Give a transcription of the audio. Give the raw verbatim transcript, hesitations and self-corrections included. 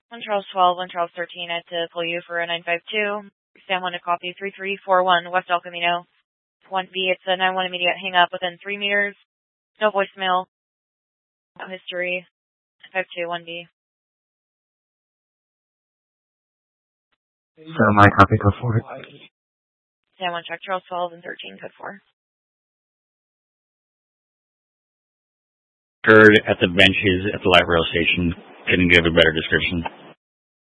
one Charles twelve, one Charles thirteen, I had to pull you for a nine five two. Stand one to copy, three three four one, West El Camino. one B, it's a nine one immediate hang up within three meters. No voicemail. No history. five two, one B. So my copy, code four. Stand one check, Charles twelve and thirteen, code four. Occurred at the benches at the light rail station. Couldn't give a better description.